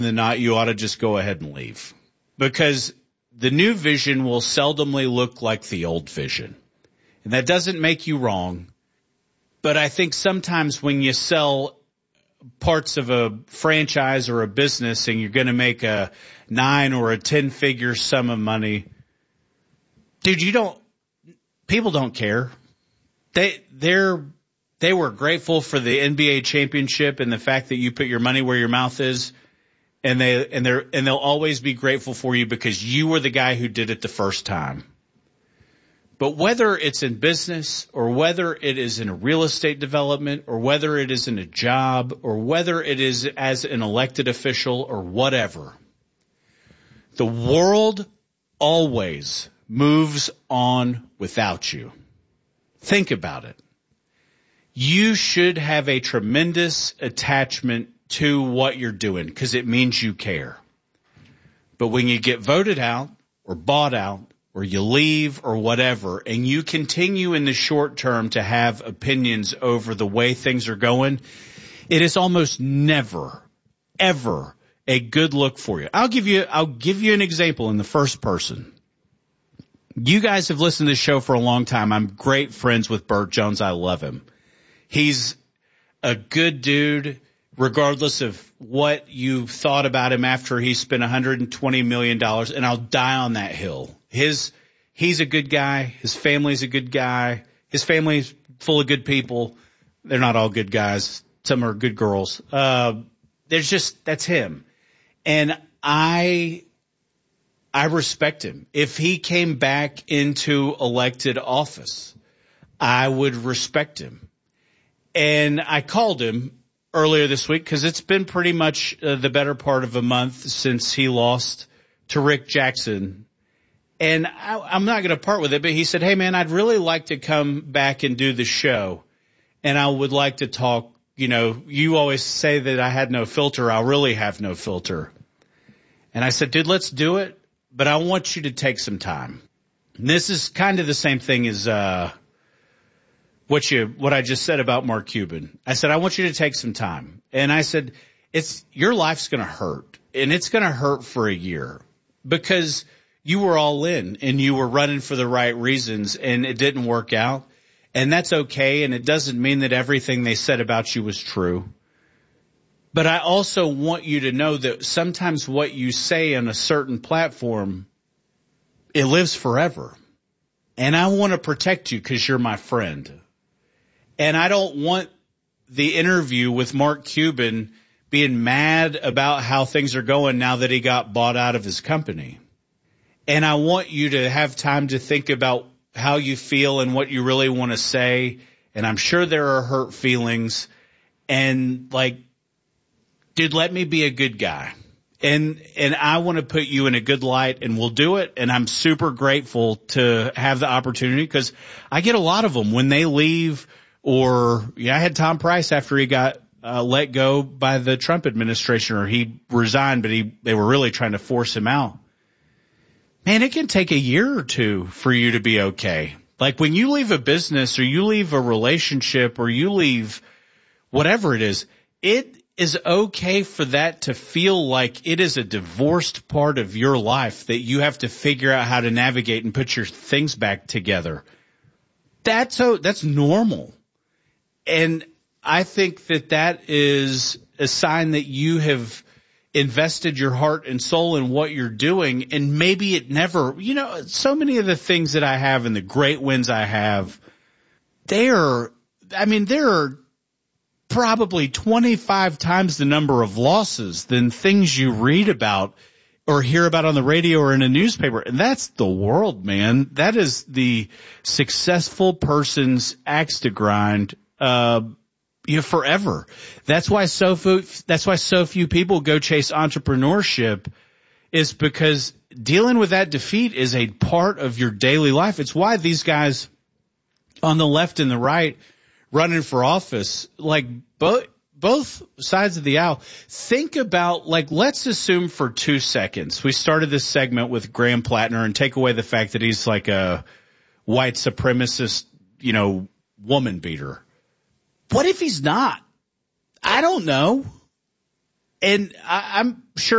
than not, you ought to just go ahead and leave, because the new vision will seldomly look like the old vision. And that doesn't make you wrong. But I think sometimes when you sell parts of a franchise or a business and you're going to make a 9 or a 10-figure sum of money, dude, people don't care. They were grateful for the NBA championship and the fact that you put your money where your mouth is. And they'll always be grateful for you because you were the guy who did it the first time. But whether it's in business or whether it is in a real estate development or whether it is in a job or whether it is as an elected official or whatever, the world always moves on without you. Think about it. You should have a tremendous attachment to what you're doing because it means you care. But when you get voted out or bought out or you leave or whatever, and you continue in the short term to have opinions over the way things are going, it is almost never, ever a good look for you. I'll give you an example in the first person. You guys have listened to this show for a long time. I'm great friends with Burt Jones. I love him. He's a good dude, regardless of what you thought about him after he spent $120 million, and I'll die on that hill. He's a good guy. His family's a good guy. His family's full of good people. They're not all good guys. Some are good girls. That's him. And I respect him. If he came back into elected office, I would respect him. And I called him earlier this week because it's been pretty much the better part of a month since he lost to Rick Jackson. And I'm not going to part with it, but he said, hey, man, I'd really like to come back and do the show. And I would like to talk. You know, you always say that I had no filter. I really have no filter. And I said, dude, let's do it. But I want you to take some time. And this is kind of the same thing as what I just said about Mark Cuban. I said, I want you to take some time. And I said, your life's going to hurt, and it's going to hurt for a year because you were all in and you were running for the right reasons and it didn't work out. And that's okay. And it doesn't mean that everything they said about you was true. But I also want you to know that sometimes what you say on a certain platform, it lives forever. And I want to protect you because you're my friend. And I don't want the interview with Mark Cuban being mad about how things are going now that he got bought out of his company. And I want you to have time to think about how you feel and what you really want to say. And I'm sure there are hurt feelings. And dude, let me be a good guy. And I want to put you in a good light, and we'll do it. And I'm super grateful to have the opportunity because I get a lot of them when they leave. Or, I had Tom Price after he got let go by the Trump administration, or he resigned, but they were really trying to force him out. Man, it can take a year or two for you to be okay. Like when you leave a business or you leave a relationship or you leave whatever it is okay for that to feel like it is a divorced part of your life that you have to figure out how to navigate and put your things back together. That's normal. And I think that is a sign that you have invested your heart and soul in what you're doing. And maybe it never, so many of the things that I have and the great wins I have, there are probably 25 times the number of losses than things you read about or hear about on the radio or in a newspaper. And that's the world, man. That is the successful person's axe to grind, forever. That's why so few people go chase entrepreneurship, is because dealing with that defeat is a part of your daily life. It's why these guys on the left and the right running for office, both sides of the aisle, think about, let's assume for 2 seconds, we started this segment with Graham Plattner and take away the fact that he's like a white supremacist, woman beater. What if he's not? I don't know. And I'm sure